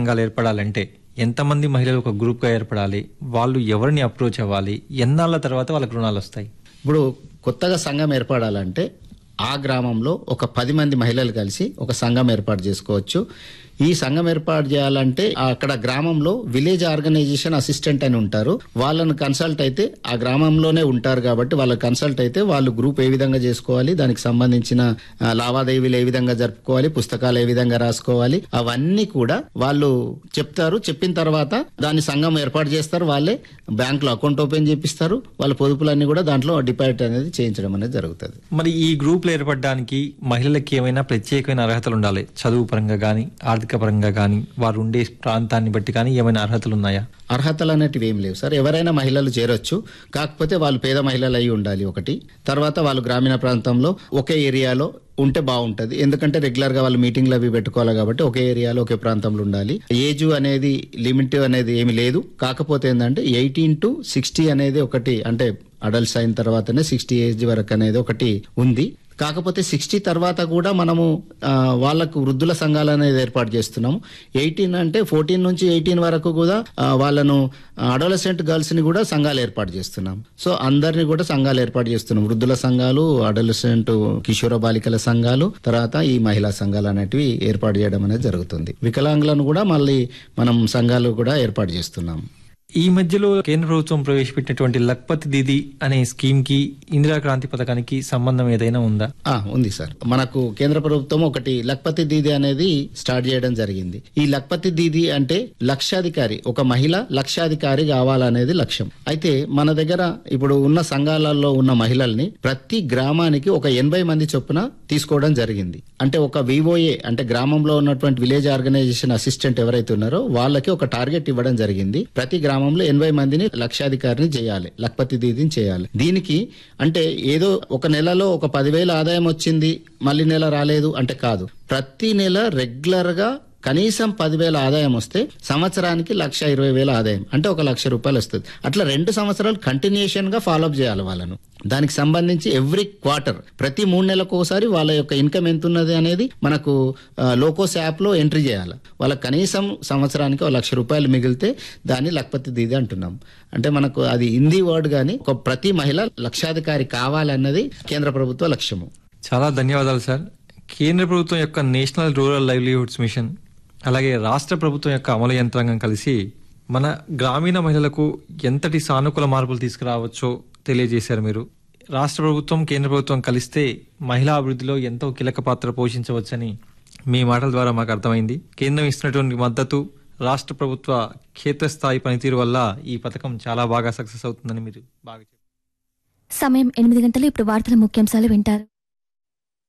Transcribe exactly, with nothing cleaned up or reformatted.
సంఘాలు ఏర్పడాలంటే ఎంతమంది మహిళలు ఒక గ్రూప్గా ఏర్పడాలి, వాళ్ళు ఎవరిని అప్రోచ్ అవ్వాలి, ఎన్నాళ్ళ తర్వాత వాళ్ళకి రుణాలు వస్తాయి? ఇప్పుడు కొత్తగా సంఘం ఏర్పడాలంటే ఆ గ్రామంలో ఒక పది మంది మహిళలు కలిసి ఒక సంఘం ఏర్పాటు చేసుకోవచ్చు. ఈ సంఘం ఏర్పాటు చేయాలంటే అక్కడ గ్రామంలో విలేజ్ ఆర్గనైజేషన్ అసిస్టెంట్ అని ఉంటారు. వాళ్ళను కన్సల్ట్ అయితే ఆ గ్రామంలోనే ఉంటారు కాబట్టి వాళ్ళ కన్సల్ట్ అయితే వాళ్ళు గ్రూప్ ఏ విధంగా చేసుకోవాలి, దానికి సంబంధించిన లావాదేవీలు ఏ విధంగా జరుపుకోవాలి, పుస్తకాలు ఏ విధంగా రాసుకోవాలి, అవన్నీ కూడా వాళ్ళు చెప్తారు. చెప్పిన తర్వాత దాని సంఘం ఏర్పాటు చేస్తారు. వాళ్ళే బ్యాంకులో అకౌంట్ ఓపెన్ చేపిస్తారు. వాళ్ళ పొదుపులన్నీ కూడా దాంట్లో డిపాజిట్ అనేది చేయించడం అనేది జరుగుతుంది. మరి ఈ గ్రూపులు ఏర్పడడానికి మహిళలకి ఏమైనా ప్రత్యేకమైన అర్హతలు ఉండాలి? చదువు పరంగా కానీ, ఆర్థిక పరంగా కానీ, వారు ఉండే ప్రాంతాన్ని బట్టి కానీ ఏమైనా అర్హతలు ఉన్నాయా? అర్హతలు అనేటివి ఏం లేవు సార్. ఎవరైనా మహిళలు చేరొచ్చు. కాకపోతే వాళ్ళు పేద మహిళలు అయి ఉండాలి ఒకటి. తర్వాత వాళ్ళు గ్రామీణ ప్రాంతంలో ఒకే ఏరియాలో ఉంటే బాగుంటది. ఎందుకంటే రెగ్యులర్ గా వాళ్ళు మీటింగ్లు అవి పెట్టుకోవాలి కాబట్టి ఒకే ఏరియాలో ఒకే ప్రాంతంలో ఉండాలి. ఏజ్ అనేది లిమిట్ అనేది ఏమి లేదు. కాకపోతే ఏంటంటే ఎయిటీన్ టు సిక్స్టీ అనేది ఒకటి, అంటే అడల్ట్స్ అయిన తర్వాతనే సిక్స్టీ ఏజ్ వరకు అనేది ఒకటి ఉంది. కాకపోతే సిక్స్టీ తర్వాత కూడా మనము వాళ్లకు వృద్ధుల సంఘాలు అనేది ఏర్పాటు చేస్తున్నాము. ఎయిటీన్ అంటే ఫోర్టీన్ నుంచి ఎయిటీన్ వరకు కూడా వాళ్ళను అడోలసెంట్ గర్ల్స్ ని కూడా సంఘాలు ఏర్పాటు చేస్తున్నాం. సో అందరినీ కూడా సంఘాలు ఏర్పాటు చేస్తున్నాం. వృద్ధుల సంఘాలు, అడోలసెంట్ కిషోర బాలికల సంఘాలు, తర్వాత ఈ మహిళా సంఘాలు అనేటివి ఏర్పాటు చేయడం అనేది జరుగుతుంది. వికలాంగులను కూడా మళ్ళీ మనం సంఘాలు కూడా ఏర్పాటు చేస్తున్నాం. ఈ మధ్యలో కేంద్ర ప్రభుత్వం ప్రవేశపెట్టినటువంటి లక్పతి దీది అనే స్కీమ్ కి ఇందిరా క్రాంతి పథకానికి సంబంధం ఏదైనా ఉందా? ఆ ఉంది సార్. మనకు కేంద్ర ప్రభుత్వం ఒకటి లక్పతి దీది అనేది స్టార్ట్ చేయడం జరిగింది. ఈ లక్పతి దీది అంటే లక్షాధికారి, ఒక మహిళ లక్షాధికారి కావాలనేది లక్ష్యం. అయితే మన దగ్గర ఇప్పుడు ఉన్న సంఘాలలో ఉన్న మహిళల్ని ప్రతి గ్రామానికి ఒక ఎనభై మంది చొప్పున తీసుకోవడం జరిగింది. అంటే ఒక వివోఏ అంటే గ్రామంలో ఉన్నటువంటి విలేజ్ ఆర్గనైజేషన్ అసిస్టెంట్ ఎవరైతే ఉన్నారో వాళ్ళకి ఒక టార్గెట్ ఇవ్వడం జరిగింది. ప్రతి గ్రామంలో ఎనభై మందిని లక్షాధికారిని చేయాలి, లక్పతి దీదిని చేయాలి. దీనికి అంటే ఏదో ఒక నెలలో ఒక పదివేల ఆదాయం వచ్చింది మళ్ళీ నెల రాలేదు అంటే కాదు. ప్రతి నెల రెగ్యులర్ గా కనీసం పదివేల ఆదాయం వస్తే సంవత్సరానికి లక్ష ఇరవై వేల ఆదాయం అంటే ఒక లక్ష రూపాయలు వస్తుంది. అట్లా రెండు సంవత్సరాలు కంటిన్యూషన్ గా ఫాలోఅప్ చేయాలి వాళ్ళను. దానికి సంబంధించి ఎవ్రీ క్వార్టర్ ప్రతి మూడు నెలలకు ఒకసారి వాళ్ళ యొక్క ఇన్కమ్ ఎంత ఉన్నది అనేది మనకు లోకోస్ యాప్ లో ఎంట్రీ చేయాలి. వాళ్ళకి కనీసం సంవత్సరానికి ఒక లక్ష రూపాయలు మిగిలితే దాన్ని లక్పతి దీది అంటున్నాం. అంటే మనకు అది హిందీ వర్డ్ గానీ ఒక ప్రతి మహిళ లక్షాధికారి కావాలన్నది కేంద్ర ప్రభుత్వ లక్ష్యము. చాలా ధన్యవాదాలు సార్. కేంద్ర ప్రభుత్వం యొక్క నేషనల్ రూరల్ లైవ్లీహుడ్స్ మిషన్ అలాగే రాష్ట్ర ప్రభుత్వం యొక్క అమలు యంత్రాంగం కలిసి మన గ్రామీణ మహిళలకు ఎంతటి సానుకూల మార్పులు తీసుకురావచ్చో తెలియజేశారు మీరు. రాష్ట్ర ప్రభుత్వం, కేంద్ర ప్రభుత్వం కలిస్తే మహిళా అభివృద్ధిలో ఎంతో కీలక పాత్ర పోషించవచ్చని మీ మాటల ద్వారా మాకు అర్థమైంది. కేంద్రం ఇస్తున్నటువంటి మద్దతు, రాష్ట్ర ప్రభుత్వ క్షేత్రస్థాయి పనితీరు వల్ల ఈ పథకం చాలా బాగా సక్సెస్ అవుతుందని మీరు బాగా చెప్పారు. సమయం ఎనిమిది గంటలు. ఇప్పుడు వార్తల ముఖ్యాంశాలు వింటారు.